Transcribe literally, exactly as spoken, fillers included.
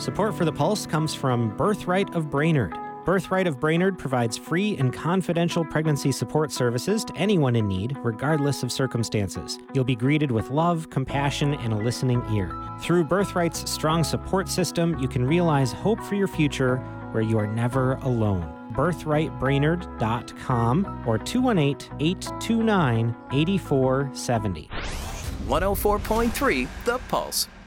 Support for The Pulse comes from Birthright of Brainerd. Birthright of Brainerd provides free and confidential pregnancy support services to anyone in need, regardless of circumstances. You'll be greeted with love, compassion, and a listening ear. Through Birthright's strong support system, you can realize hope for your future where you are never alone. birthright brainerd dot com or two one eight, eight two nine, eight four seven zero. one oh four point three The Pulse.